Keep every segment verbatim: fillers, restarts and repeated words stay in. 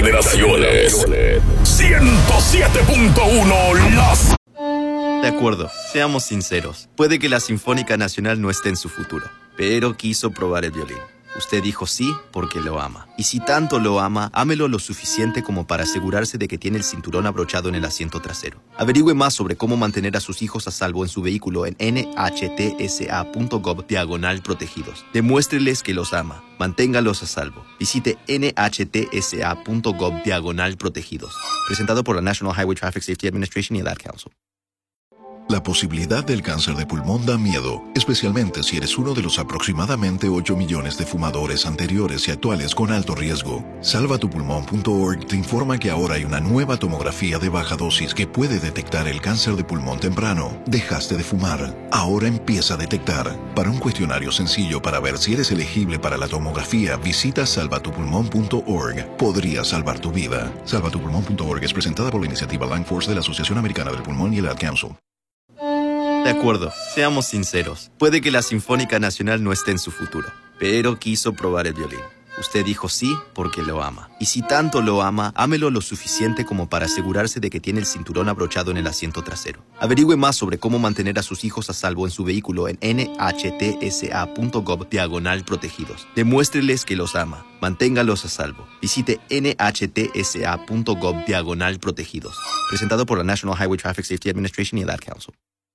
generaciones. ciento siete punto uno Las... De acuerdo, seamos sinceros. Puede que la Sinfónica Nacional no esté en su futuro, pero quiso probar el violín. Usted dijo sí porque lo ama. Y si tanto lo ama, ámelo lo suficiente como para asegurarse de que tiene el cinturón abrochado en el asiento trasero. Averigüe más sobre cómo mantener a sus hijos a salvo en su vehículo en N H T S A punto gov diagonal protegidos. Demuéstreles que los ama. Manténgalos a salvo. Visite N H T S A punto gov diagonal protegidos. Presentado por la National Highway Traffic Safety Administration y el Ad Council. La posibilidad del cáncer de pulmón da miedo, especialmente si eres uno de los aproximadamente ocho millones de fumadores anteriores y actuales con alto riesgo. salva tu pulmón punto org te informa que ahora hay una nueva tomografía de baja dosis que puede detectar el cáncer de pulmón temprano. Dejaste de fumar, ahora empieza a detectar. Para un cuestionario sencillo para ver si eres elegible para la tomografía, visita salva tu pulmón punto org. Podría salvar tu vida. salva tu pulmón punto org es presentada por la iniciativa Lung Force de la Asociación Americana del Pulmón y el Ad Council. De acuerdo, seamos sinceros. Puede que la Sinfónica Nacional no esté en su futuro, pero quiso probar el violín. Usted dijo sí porque lo ama. Y si tanto lo ama, ámelo lo suficiente como para asegurarse de que tiene el cinturón abrochado en el asiento trasero. Averigüe más sobre cómo mantener a sus hijos a salvo en su vehículo en N H T S A punto gov diagonal protegidos. Demuéstreles que los ama. Manténgalos a salvo. Visite N H T S A punto gov diagonal protegidos. Presentado por la National Highway Traffic Safety Administration y el Ad Council.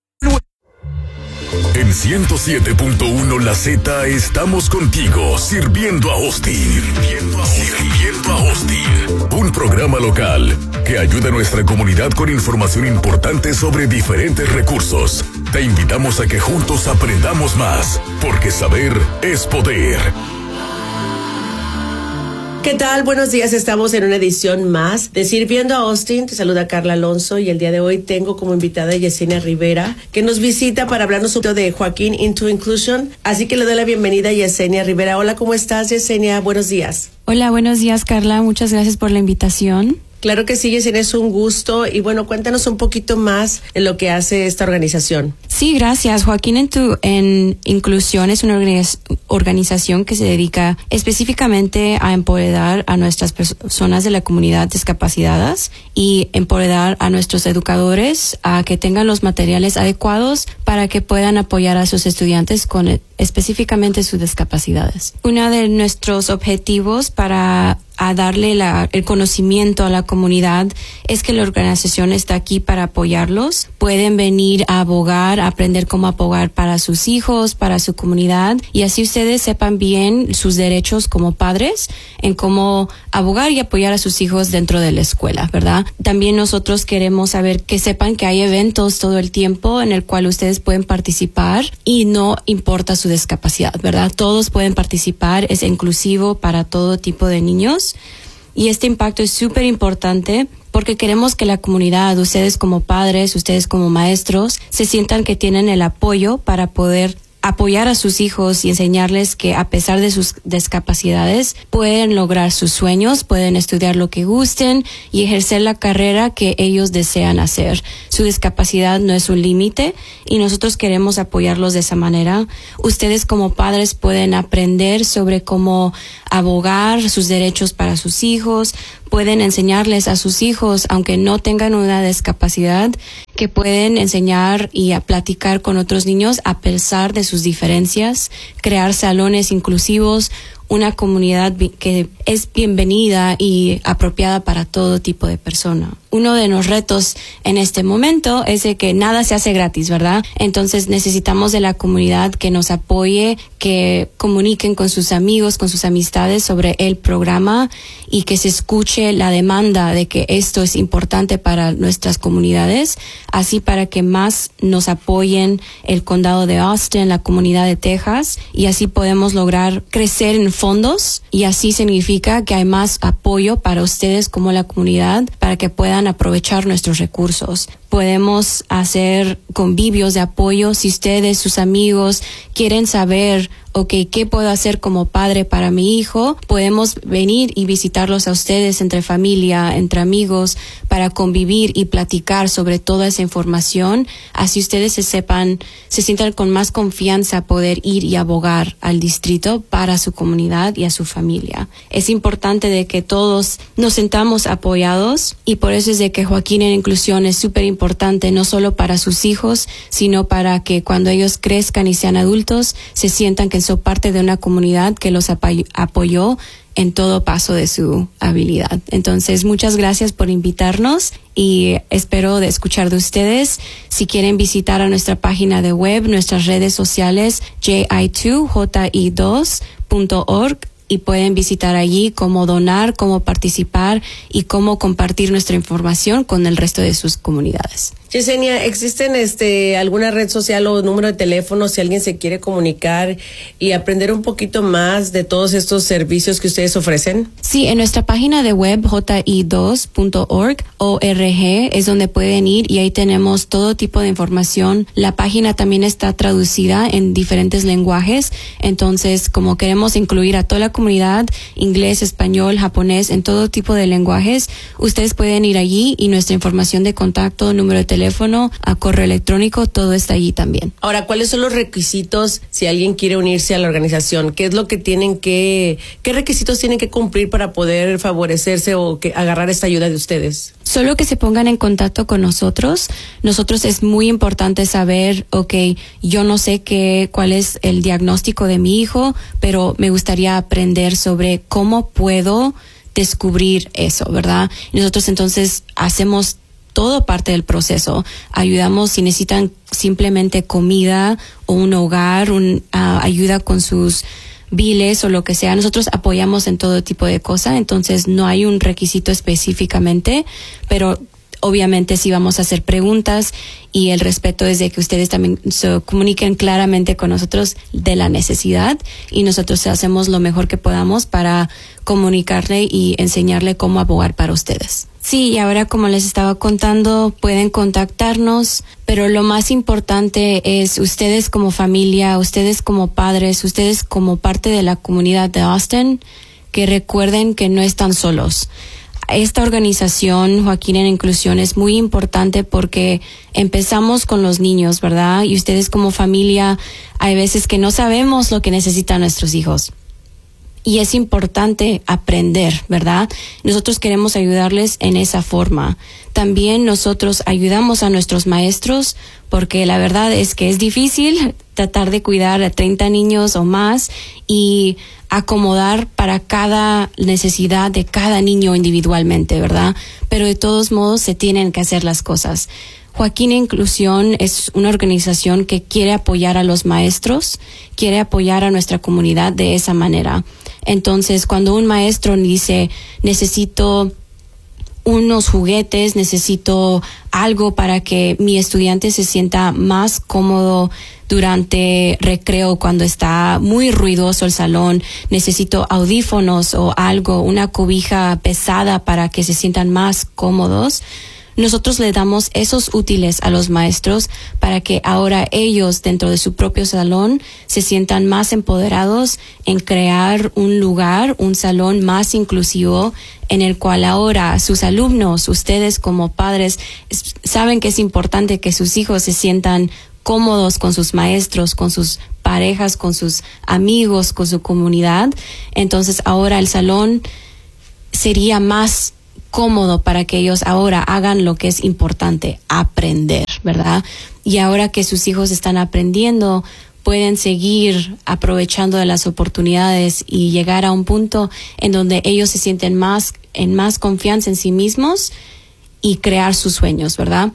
En ciento siete punto uno La Z estamos contigo, sirviendo a Austin. Sirviendo a Austin. Sirviendo a Austin. Un programa local que ayuda a nuestra comunidad con información importante sobre diferentes recursos. Te invitamos a que juntos aprendamos más, porque saber es poder. ¿Qué tal? Buenos días, estamos en una edición más de Sirviendo a Austin. Te saluda Carla Alonso y el día de hoy tengo como invitada a Yesenia Rivera, que nos visita para hablarnos un poquito de Joaquín Into Inclusion. Así que le doy la bienvenida a Yesenia Rivera. Hola, ¿cómo estás, Yesenia? Buenos días. Hola, buenos días, Carla. Muchas gracias por la invitación. Claro que sí, Yesenia, es un gusto. Y bueno, cuéntanos un poquito más en lo que hace esta organización. Sí, gracias. Joaquín en, tu, en Inclusión es una organiz- organización que se dedica específicamente a empoderar a nuestras personas de la comunidad discapacitadas y empoderar a nuestros educadores a que tengan los materiales adecuados para que puedan apoyar a sus estudiantes con específicamente sus discapacidades. Uno de nuestros objetivos para a darle la, el conocimiento a la comunidad es que la organización está aquí para apoyarlos. Pueden venir a abogar, a aprender cómo abogar para sus hijos, para su comunidad, y así ustedes sepan bien sus derechos como padres en cómo abogar y apoyar a sus hijos dentro de la escuela, ¿verdad? También nosotros queremos saber que sepan que hay eventos todo el tiempo en el cual ustedes pueden participar y no importa su discapacidad, ¿verdad? Todos pueden participar, es inclusivo para todo tipo de niños. Y este impacto es súper importante porque queremos que la comunidad, ustedes como padres, ustedes como maestros, se sientan que tienen el apoyo para poder apoyar a sus hijos y enseñarles que a pesar de sus discapacidades pueden lograr sus sueños, pueden estudiar lo que gusten y ejercer la carrera que ellos desean hacer. Su discapacidad no es un límite y nosotros queremos apoyarlos de esa manera. Ustedes como padres pueden aprender sobre cómo abogar sus derechos para sus hijos, pueden enseñarles a sus hijos, aunque no tengan una discapacidad, que pueden enseñar y a platicar con otros niños a pesar de sus diferencias, crear salones inclusivos, una comunidad que es bienvenida y apropiada para todo tipo de persona. Uno de los retos en este momento es de que nada se hace gratis, ¿verdad? Entonces necesitamos de la comunidad que nos apoye, que comuniquen con sus amigos, con sus amistades sobre el programa y que se escuche la demanda de que esto es importante para nuestras comunidades, así para que más nos apoyen el condado de Austin, la comunidad de Texas, y así podemos lograr crecer en fondos y así significa que hay más apoyo para ustedes como la comunidad para que puedan aprovechar nuestros recursos. Podemos hacer convivios de apoyo si ustedes, sus amigos, quieren saber ok, ¿qué puedo hacer como padre para mi hijo? Podemos venir y visitarlos a ustedes entre familia, entre amigos, para convivir y platicar sobre toda esa información. Así ustedes se sepan, se sientan con más confianza a poder ir y abogar al distrito para su comunidad y a su familia. Es importante de que todos nos sentamos apoyados, y por eso es de que Joaquín en Inclusión es súper importante, no solo para sus hijos, sino para que cuando ellos crezcan y sean adultos, se sientan que son parte de una comunidad que los apoy- apoyó en todo paso de su habilidad. Entonces, muchas gracias por invitarnos y espero de escuchar de ustedes. Si quieren visitar a nuestra página de web, nuestras redes sociales, J I dos punto org, y pueden visitar allí cómo donar, cómo participar y cómo compartir nuestra información con el resto de sus comunidades. Yesenia, ¿existen este alguna red social o número de teléfono si alguien se quiere comunicar y aprender un poquito más de todos estos servicios que ustedes ofrecen? Sí, en nuestra página de web J I dos punto org es donde pueden ir, y ahí tenemos todo tipo de información. La página también está traducida en diferentes lenguajes, entonces como queremos incluir a toda la comunidad, inglés, español, japonés, en todo tipo de lenguajes, ustedes pueden ir allí y nuestra información de contacto, número de teléfono, teléfono, a correo electrónico, todo está allí también. Ahora, ¿cuáles son los requisitos si alguien quiere unirse a la organización? ¿Qué es lo que tienen que, qué requisitos tienen que cumplir para poder favorecerse o que agarrar esta ayuda de ustedes? Solo que se pongan en contacto con nosotros. Nosotros es muy importante saber, ok, yo no sé qué, cuál es el diagnóstico de mi hijo, pero me gustaría aprender sobre cómo puedo descubrir eso, ¿verdad? Nosotros entonces hacemos todo parte del proceso. Ayudamos si necesitan simplemente comida o un hogar, un, uh, ayuda con sus biles o lo que sea. Nosotros apoyamos en todo tipo de cosas, entonces no hay un requisito específicamente, pero obviamente sí vamos a hacer preguntas, y el respeto es de que ustedes también se comuniquen claramente con nosotros de la necesidad, y nosotros hacemos lo mejor que podamos para comunicarle y enseñarle cómo abogar para ustedes. Sí, y ahora, como les estaba contando, pueden contactarnos, pero lo más importante es ustedes como familia, ustedes como padres, ustedes como parte de la comunidad de Austin, que recuerden que no están solos. Esta organización, Joaquín en Inclusión, es muy importante porque empezamos con los niños, ¿verdad? Y ustedes como familia, hay veces que no sabemos lo que necesitan nuestros hijos. Y es importante aprender, ¿verdad? Nosotros queremos ayudarles en esa forma. También nosotros ayudamos a nuestros maestros, porque la verdad es que es difícil tratar de cuidar a treinta niños o más y acomodar para cada necesidad de cada niño individualmente, ¿verdad? Pero de todos modos se tienen que hacer las cosas. Joaquín Inclusión es una organización que quiere apoyar a los maestros, quiere apoyar a nuestra comunidad de esa manera. Entonces, cuando un maestro dice, necesito unos juguetes, necesito algo para que mi estudiante se sienta más cómodo durante recreo cuando está muy ruidoso el salón, necesito audífonos o algo, una cobija pesada para que se sientan más cómodos, nosotros le damos esos útiles a los maestros para que ahora ellos dentro de su propio salón se sientan más empoderados en crear un lugar, un salón más inclusivo en el cual ahora sus alumnos, ustedes como padres, saben que es importante que sus hijos se sientan cómodos con sus maestros, con sus parejas, con sus amigos, con su comunidad. Entonces ahora el salón sería más cómodo para que ellos ahora hagan lo que es importante, aprender, ¿verdad? Y ahora que sus hijos están aprendiendo, pueden seguir aprovechando de las oportunidades y llegar a un punto en donde ellos se sienten más, en más confianza en sí mismos y crear sus sueños, ¿verdad?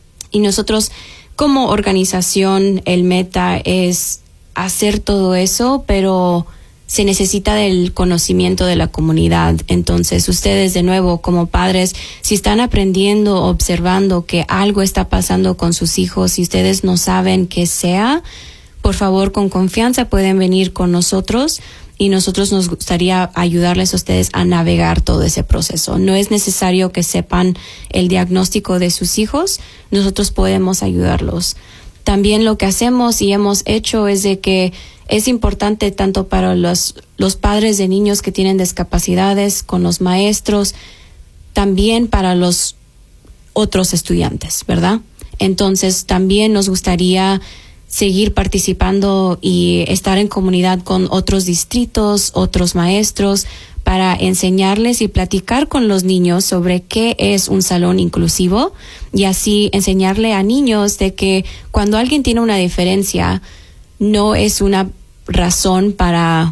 Y nosotros, como organización, el meta es hacer todo eso, pero se necesita del conocimiento de la comunidad. Entonces, ustedes de nuevo como padres, si están aprendiendo, observando que algo está pasando con sus hijos y ustedes no saben qué sea, por favor, con confianza pueden venir con nosotros y nosotros nos gustaría ayudarles a ustedes a navegar todo ese proceso. No es necesario que sepan el diagnóstico de sus hijos, nosotros podemos ayudarlos. también lo que hacemos y hemos hecho es de que es importante tanto para los, los padres de niños que tienen discapacidades, con los maestros, también para los otros estudiantes, ¿verdad? Entonces también nos gustaría seguir participando y estar en comunidad con otros distritos, otros maestros, para enseñarles y platicar con los niños sobre qué es un salón inclusivo y así enseñarle a niños de que cuando alguien tiene una diferencia no es una razón para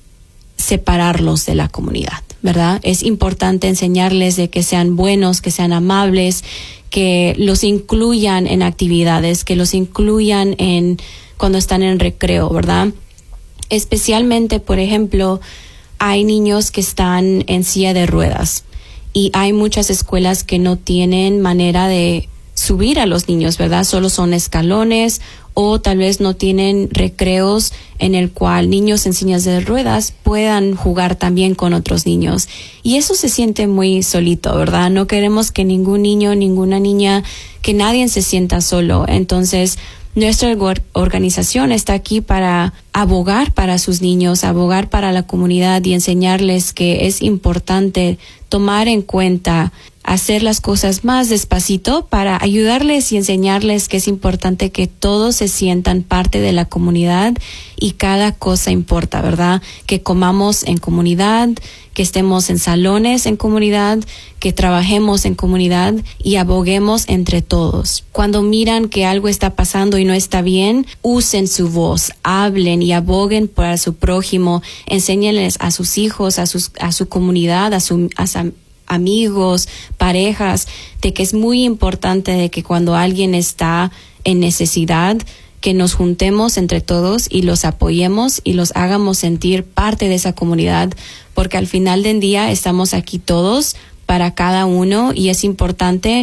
separarlos de la comunidad, ¿verdad? Es importante enseñarles de que sean buenos, que sean amables, que los incluyan en actividades, que los incluyan en cuando están en recreo, ¿verdad? Especialmente, por ejemplo, hay niños que están en silla de ruedas y hay muchas escuelas que no tienen manera de subir a los niños, ¿verdad? Solo son escalones o tal vez no tienen recreos en el cual niños en sillas de ruedas puedan jugar también con otros niños. Y eso se siente muy solito, ¿verdad? No queremos que ningún niño, ninguna niña, que nadie se sienta solo. Entonces, nuestra organización está aquí para abogar para sus niños, abogar para la comunidad y enseñarles que es importante tomar en cuenta, hacer las cosas más despacito para ayudarles y enseñarles que es importante que todos se sientan parte de la comunidad y cada cosa importa, ¿verdad? Que comamos en comunidad, que estemos en salones en comunidad, que trabajemos en comunidad y aboguemos entre todos. Cuando miran que algo está pasando y no está bien, usen su voz, hablen y aboguen para su prójimo, enséñenles a sus hijos, a sus a su comunidad, a su a su amigos, parejas, de que es muy importante de que cuando alguien está en necesidad, que nos juntemos entre todos y los apoyemos y los hagamos sentir parte de esa comunidad, porque al final del día estamos aquí todos para cada uno y es importante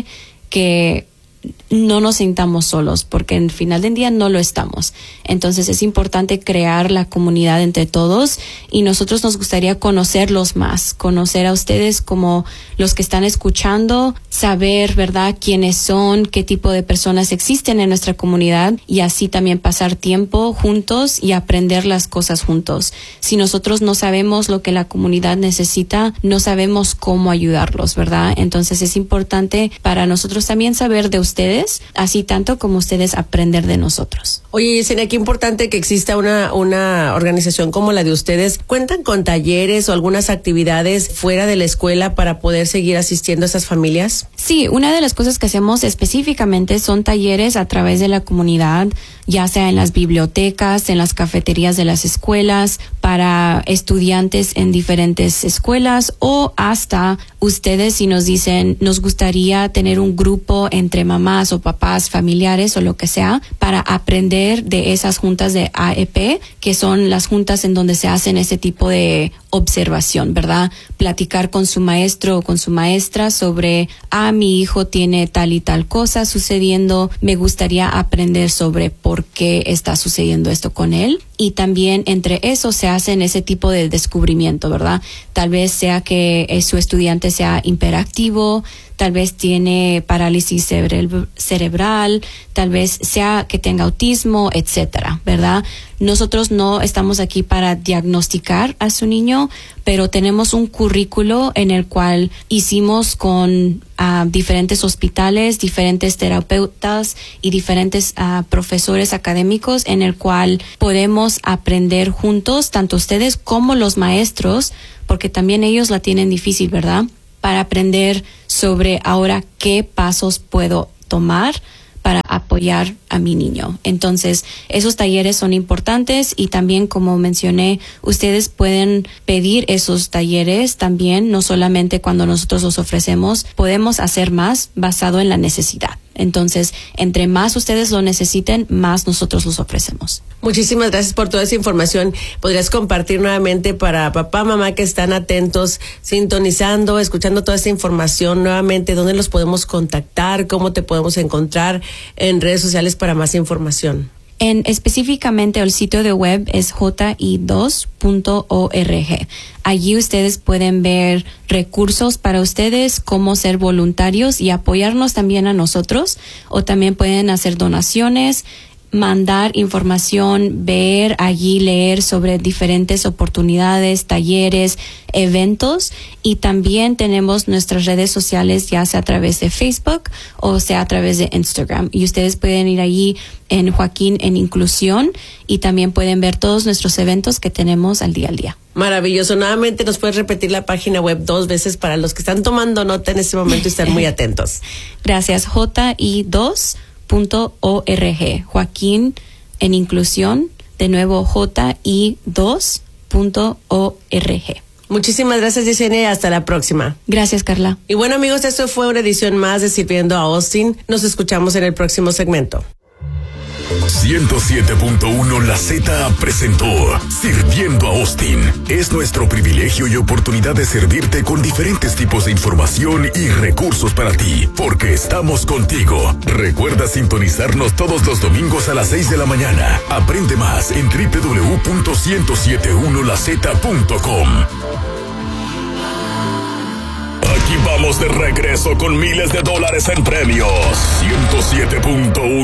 que no nos sintamos solos, porque al final del día no lo estamos. Entonces es importante crear la comunidad entre todos y nosotros nos gustaría conocerlos más, conocer a ustedes como los que están escuchando, saber, ¿verdad?, quiénes son, qué tipo de personas existen en nuestra comunidad y así también pasar tiempo juntos y aprender las cosas juntos. Si nosotros no sabemos lo que la comunidad necesita, no sabemos cómo ayudarlos, ¿verdad? Entonces es importante para nosotros también saber de ustedes, así tanto como ustedes aprender de nosotros. Oye, Yesenia, qué importante que exista una, una organización como la de ustedes. ¿Cuentan con talleres o algunas actividades fuera de la escuela para poder seguir asistiendo a esas familias? Sí, una de las cosas que hacemos específicamente son talleres a través de la comunidad, ya sea en las bibliotecas, en las cafeterías de las escuelas, para estudiantes en diferentes escuelas o hasta ustedes si nos dicen, nos gustaría tener un grupo entre mamás o papás, familiares o lo que sea, para aprender de esas juntas de A E P, que son las juntas en donde se hacen ese tipo de observación, ¿verdad? Platicar con su maestro o con su maestra sobre, ah, mi hijo tiene tal y tal cosa sucediendo, me gustaría aprender sobre por qué está sucediendo esto con él. Y también entre eso se hacen ese tipo de descubrimiento, ¿verdad? Tal vez sea que eh, su estudiante sea hiperactivo, tal vez tiene parálisis cerebr- cerebral, tal vez sea que tenga autismo, etcétera, ¿verdad? Nosotros no estamos aquí para diagnosticar a su niño, pero tenemos un currículo en el cual hicimos con uh, diferentes hospitales, diferentes terapeutas y diferentes uh, profesores académicos en el cual podemos aprender juntos, tanto ustedes como los maestros, porque también ellos la tienen difícil, ¿verdad?, para aprender sobre ahora qué pasos puedo tomar para apoyar a mi niño. Entonces, esos talleres son importantes y también, como mencioné, ustedes pueden pedir esos talleres también, no solamente cuando nosotros los ofrecemos, podemos hacer más basado en la necesidad. Entonces, entre más ustedes lo necesiten, más nosotros los ofrecemos. Muchísimas gracias por toda esa información. ¿Podrías compartir nuevamente para papá, mamá que están atentos, sintonizando, escuchando toda esta información nuevamente, dónde los podemos contactar, cómo te podemos encontrar en redes sociales para más información? En específicamente el sitio de web es j i dos punto org. Allí ustedes pueden ver recursos para ustedes, cómo ser voluntarios y apoyarnos también a nosotros, o también pueden hacer donaciones. mandar información, ver allí, leer sobre diferentes oportunidades, talleres, eventos, y también tenemos nuestras redes sociales, ya sea a través de Facebook o sea a través de Instagram, y ustedes pueden ir allí en Joaquín en Inclusión y también pueden ver todos nuestros eventos que tenemos al día al día. Maravilloso. Nuevamente nos puedes repetir la página web dos veces para los que están tomando nota en este momento y están muy atentos. Gracias. J I dos punto org. Joaquín en Inclusión, de nuevo J I dos punto org. Muchísimas gracias, Yesenia, y hasta la próxima. Gracias, Carla. Y bueno, amigos, esto fue una edición más de Sirviendo a Austin. Nos escuchamos en el próximo segmento. ciento siete punto uno La Z presentó Sirviendo a Austin. Es nuestro privilegio y oportunidad de servirte con diferentes tipos de información y recursos para ti, porque estamos contigo. Recuerda sintonizarnos todos los domingos a las seis de la mañana. Aprende más en doble u doble u doble u punto ciento setenta y uno la z punto com. Aquí vamos de regreso con miles de dólares en premios. ciento siete punto uno